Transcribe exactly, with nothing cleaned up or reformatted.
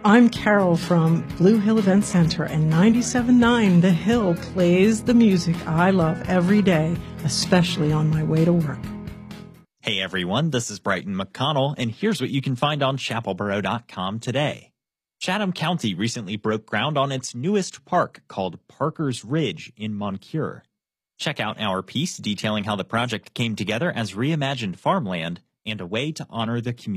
I'm Carol from Blue Hill Event Center, and ninety-seven point nine The Hill plays the music I love every day, especially on my way to work. Hey everyone, this is Brighton McConnell, and here's what you can find on chapelboro dot com today. Chatham County recently broke ground on its newest park called Parker's Ridge in Moncure. Check out our piece detailing how the project came together as reimagined farmland and a way to honor the community.